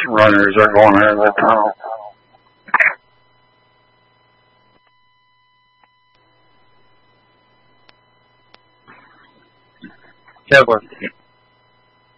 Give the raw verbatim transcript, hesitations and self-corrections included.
runners are going out of the tunnel. Kevlar.